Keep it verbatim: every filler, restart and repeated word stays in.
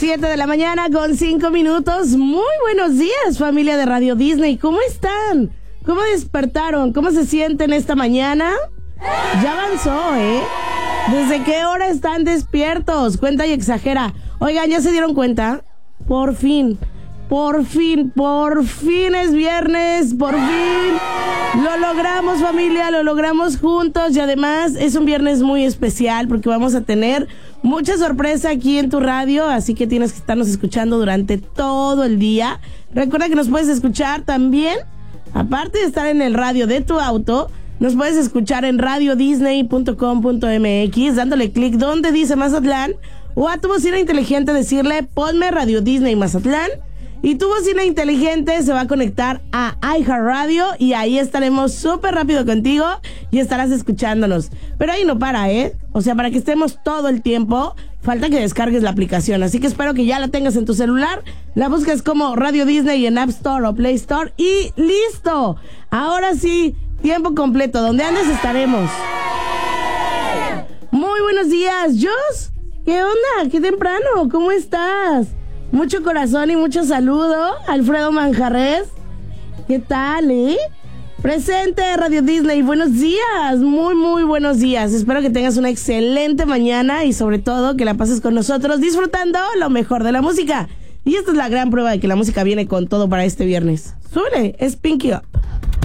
siete de la mañana con cinco minutos. Muy buenos días, familia de Radio Disney. ¿Cómo están? ¿Cómo despertaron? ¿Cómo se sienten esta mañana? Ya avanzó, ¿eh? ¿Desde qué hora están despiertos? Cuenta y exagera. Oigan, ¿ya se dieron cuenta? Por fin, por fin, por fin es viernes, por fin lo logramos, familia, lo logramos juntos. Y además es un viernes muy especial porque vamos a tener mucha sorpresa aquí en tu radio, así que tienes que estarnos escuchando durante todo el día. Recuerda que nos puedes escuchar también, aparte de estar en el radio de tu auto, nos puedes escuchar en radio disney punto com punto m x, dándole clic donde dice Mazatlán, o a tu bocina inteligente decirle ponme Radio Disney Mazatlán, y tu bocina inteligente se va a conectar a iHeartRadio y ahí estaremos súper rápido contigo y estarás escuchándonos. Pero ahí no para, ¿eh? O sea, para que estemos todo el tiempo, falta que descargues la aplicación. Así que espero que ya la tengas en tu celular. La buscas como Radio Disney en App Store o Play Store y ¡listo! Ahora sí, tiempo completo. Donde andes estaremos. Muy buenos días, Jos. ¿Qué onda? ¿Qué temprano? ¿Cómo estás? Mucho corazón y mucho saludo. Alfredo Manjarres. ¿Qué tal, eh? Presente Radio Disney. Buenos días. Muy, muy buenos días. Espero que tengas una excelente mañana y sobre todo que la pases con nosotros disfrutando lo mejor de la música. Y esta es la gran prueba de que la música viene con todo para este viernes. Súbele, es Pinky Up.